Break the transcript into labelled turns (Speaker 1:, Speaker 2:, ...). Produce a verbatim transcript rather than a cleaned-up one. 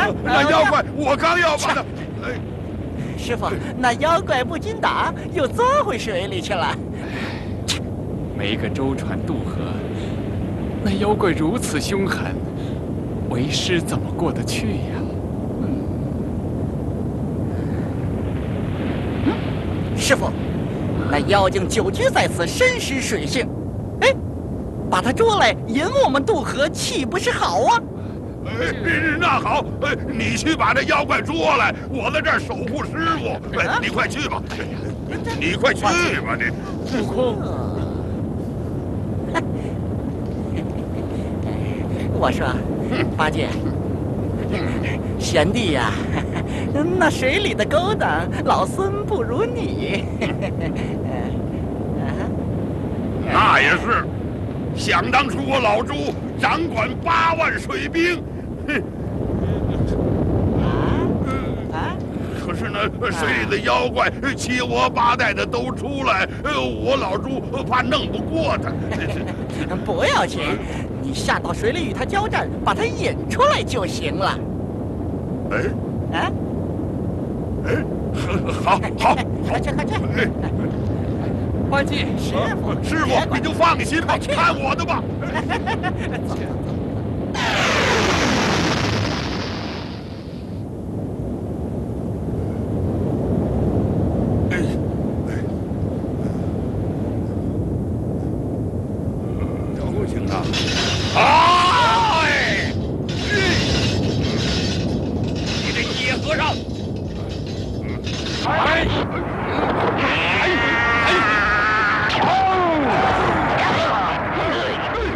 Speaker 1: 那妖怪我刚要把它……哎，
Speaker 2: 师傅，那妖怪不禁打，又钻回水里去了。
Speaker 3: 没个舟船渡河，那妖怪如此凶狠，为师怎么过得去呀？
Speaker 2: 嗯，师傅，那妖精久居在此，深识水性。哎，把他捉来引我们渡河，岂不是好啊？
Speaker 1: 哎，那好，哎，你去把那妖怪捉来，我在这儿守护师傅。哎，你快去吧，你快去吧，你。
Speaker 3: 悟空，
Speaker 2: 我说，八戒，贤弟呀，那水里的勾当，老孙不如你。
Speaker 1: 那也是，想当初我老朱掌管八万水兵，哼，
Speaker 2: 啊，
Speaker 1: 可是呢，水里的妖怪七窝八带的都出来，我老朱怕弄不过他。
Speaker 2: 不要紧，你下到水里与他交战，把他引出来就行了。
Speaker 1: 哎，
Speaker 2: 啊，
Speaker 1: 哎，好，好，
Speaker 2: 快去，快去！
Speaker 3: 八戒，
Speaker 2: 师傅，
Speaker 1: 师傅，你就放心吧，看我的吧。
Speaker 2: 走。